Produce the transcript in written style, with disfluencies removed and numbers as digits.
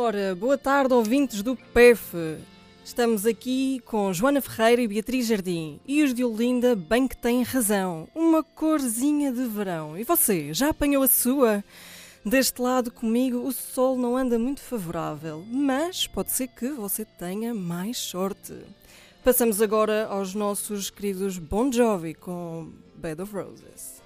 Ora, boa tarde, ouvintes do PEF. Estamos aqui com Joana Ferreira e Beatriz Jardim. E os de Olinda bem que têm razão. Uma corzinha de verão. E você, já apanhou a sua? Deste lado comigo o sol não anda muito favorável, mas pode ser que você tenha mais sorte. Passamos agora aos nossos queridos Bon Jovi com Bed of Roses.